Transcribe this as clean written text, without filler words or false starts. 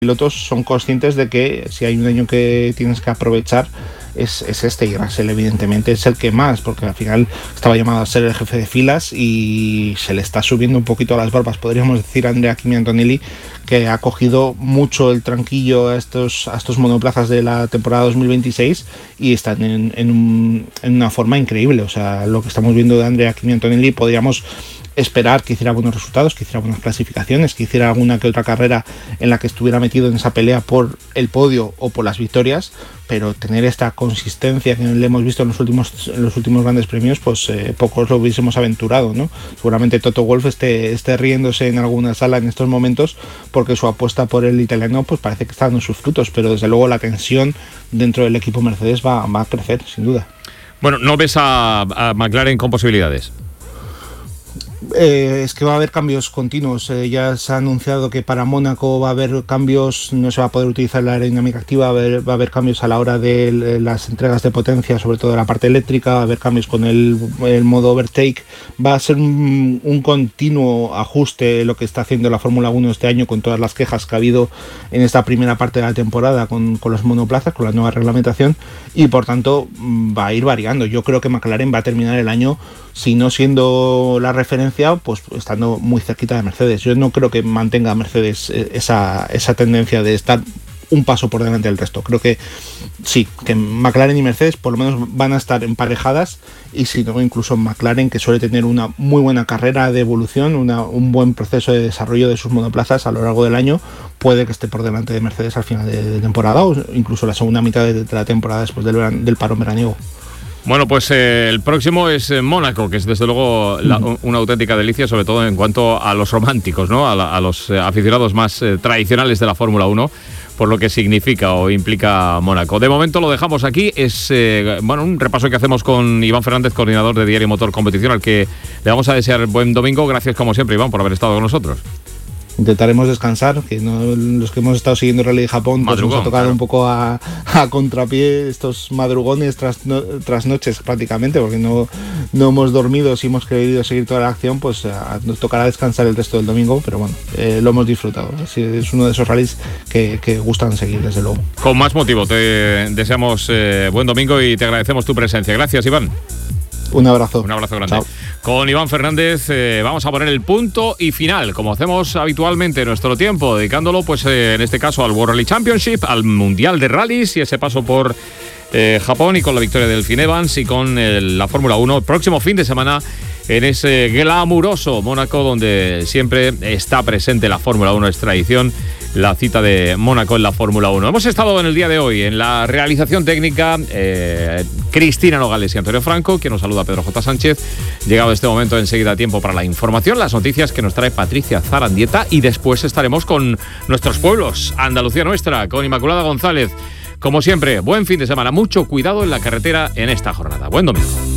pilotos son conscientes de que si hay un año que tienes que aprovechar es este, y Russell evidentemente es el que más, porque al final estaba llamado a ser el jefe de filas y se le está subiendo un poquito a las barbas, podríamos decir, a Andrea Kimi Antonelli, que ha cogido mucho el tranquillo a estos monoplazas de la temporada 2026 y están en una forma increíble. O sea, lo que estamos viendo de Andrea Kimi Antonelli, podríamos esperar que hiciera buenos resultados, que hiciera buenas clasificaciones, que hiciera alguna que otra carrera en la que estuviera metido en esa pelea por el podio o por las victorias, pero tener esta consistencia que le hemos visto en los últimos grandes premios, pues pocos lo hubiésemos aventurado, ¿no? Seguramente Toto Wolff esté riéndose en alguna sala en estos momentos porque su apuesta por el italiano pues parece que está dando sus frutos, pero desde luego la tensión dentro del equipo Mercedes va a crecer, sin duda. Bueno, ¿no ves a McLaren con posibilidades? Es que va a haber cambios continuos. Ya se ha anunciado que para Mónaco va a haber cambios, no se va a poder utilizar la aerodinámica activa, va a haber cambios a la hora de las entregas de potencia, sobre todo de la parte eléctrica, va a haber cambios con el modo overtake. Va a ser un continuo ajuste lo que está haciendo la Fórmula 1 este año, con todas las quejas que ha habido en esta primera parte de la temporada con los monoplazas, con la nueva reglamentación, y por tanto va a ir variando. Yo creo que McLaren va a terminar el año, si no siendo la referencia, pues estando muy cerquita de Mercedes. Yo no creo que mantenga Mercedes esa tendencia de estar un paso por delante del resto. Creo que sí, que McLaren y Mercedes por lo menos van a estar emparejadas, y si no, incluso McLaren, que suele tener una muy buena carrera de evolución, un buen proceso de desarrollo de sus monoplazas a lo largo del año, puede que esté por delante de Mercedes al final de temporada, o incluso la segunda mitad de la temporada después del parón veraniego. Bueno, pues el próximo es Mónaco, que es desde luego una auténtica delicia, sobre todo en cuanto a los románticos, ¿no? A los aficionados más tradicionales de la Fórmula 1, por lo que significa o implica Mónaco. De momento lo dejamos aquí. Es un repaso que hacemos con Iván Fernández, coordinador de Diario Motor Competición, al que le vamos a desear buen domingo. Gracias como siempre, Iván, por haber estado con nosotros. Intentaremos descansar, que no, los que hemos estado siguiendo Rally de Japón, pues nos ha tocado un poco a contrapié estos madrugones tras noches prácticamente, porque no hemos dormido. Si hemos querido seguir toda la acción, pues nos tocará descansar el resto del domingo, pero bueno, lo hemos disfrutado. Así es uno de esos rallies que gustan seguir, desde luego. Con más motivo, te deseamos buen domingo y te agradecemos tu presencia. Gracias, Iván. Un abrazo. Un abrazo grande. Chao. Con Iván Fernández vamos a poner el punto y final, como hacemos habitualmente en nuestro tiempo, dedicándolo pues en este caso al World Rally Championship, al Mundial de Rallys y ese paso por Japón, y con la victoria del Finn Evans y con la Fórmula 1 próximo fin de semana en ese glamuroso Mónaco, donde siempre está presente la Fórmula 1, es tradición la cita de Mónaco en la Fórmula 1. Hemos estado en el día de hoy en la realización técnica Cristina Nogales y Antonio Franco, que nos saluda Pedro J. Sánchez. Llegado este momento, enseguida tiempo para la información, las noticias que nos trae Patricia Zarandieta, y después estaremos con nuestros pueblos, Andalucía Nuestra, con Inmaculada González. Como siempre, buen fin de semana, mucho cuidado en la carretera en esta jornada. Buen domingo.